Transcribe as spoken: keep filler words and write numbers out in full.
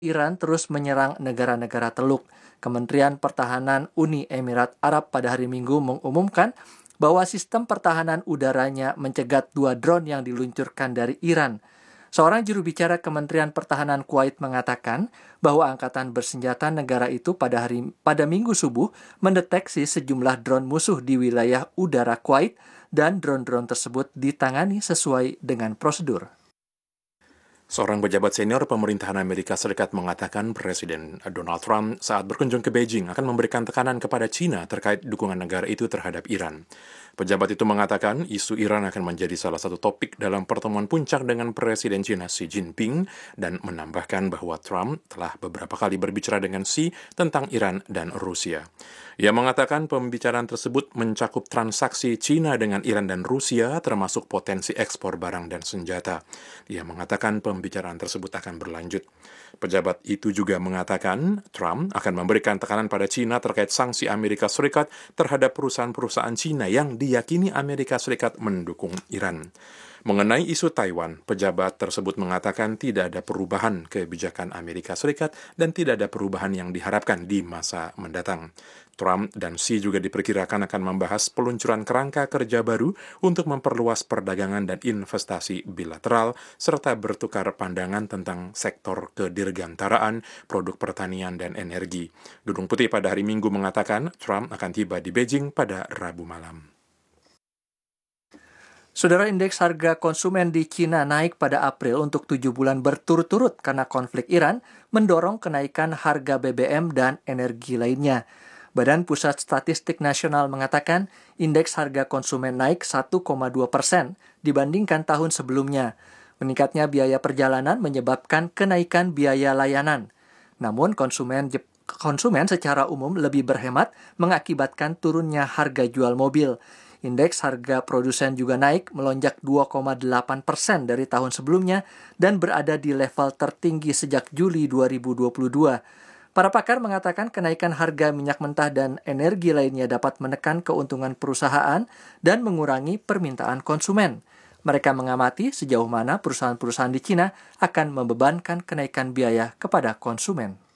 Iran terus menyerang negara-negara Teluk. Kementerian Pertahanan Uni Emirat Arab pada hari Minggu mengumumkan bahwa sistem pertahanan udaranya mencegat dua drone yang diluncurkan dari Iran. Seorang juru bicara Kementerian Pertahanan Kuwait mengatakan bahwa angkatan bersenjata negara itu pada hari pada Minggu subuh mendeteksi sejumlah drone musuh di wilayah udara Kuwait dan drone-drone tersebut ditangani sesuai dengan prosedur. Seorang pejabat senior pemerintahan Amerika Serikat mengatakan Presiden Donald Trump saat berkunjung ke Beijing akan memberikan tekanan kepada China terkait dukungan negara itu terhadap Iran. Pejabat itu mengatakan isu Iran akan menjadi salah satu topik dalam pertemuan puncak dengan Presiden China Xi Jinping dan menambahkan bahwa Trump telah beberapa kali berbicara dengan Xi tentang Iran dan Rusia. Ia mengatakan pembicaraan tersebut mencakup transaksi China dengan Iran dan Rusia termasuk potensi ekspor barang dan senjata. Ia mengatakan pembicaraan tersebut akan berlanjut. Pejabat itu juga mengatakan Trump akan memberikan tekanan pada China terkait sanksi Amerika Serikat terhadap perusahaan-perusahaan China yang diyakini Amerika Serikat mendukung Iran. Mengenai isu Taiwan, pejabat tersebut mengatakan tidak ada perubahan kebijakan Amerika Serikat dan tidak ada perubahan yang diharapkan di masa mendatang. Trump dan Xi juga diperkirakan akan membahas peluncuran kerangka kerja baru untuk memperluas perdagangan dan investasi bilateral, serta bertukar pandangan tentang sektor kedirgantaraan, produk pertanian, dan energi. Gedung Putih pada hari Minggu mengatakan Trump akan tiba di Beijing pada Rabu malam. Saudara, indeks harga konsumen di Cina naik pada April untuk tujuh bulan berturut-turut karena konflik Iran mendorong kenaikan harga B B M dan energi lainnya. Badan Pusat Statistik Nasional mengatakan indeks harga konsumen naik satu koma dua persen dibandingkan tahun sebelumnya. Meningkatnya biaya perjalanan menyebabkan kenaikan biaya layanan. Namun konsumen konsumen secara umum lebih berhemat mengakibatkan turunnya harga jual mobil. Indeks harga produsen juga naik melonjak dua koma delapan persen dari tahun sebelumnya dan berada di level tertinggi sejak Juli dua ribu dua puluh dua. Para pakar mengatakan kenaikan harga minyak mentah dan energi lainnya dapat menekan keuntungan perusahaan dan mengurangi permintaan konsumen. Mereka mengamati sejauh mana perusahaan-perusahaan di Cina akan membebankan kenaikan biaya kepada konsumen.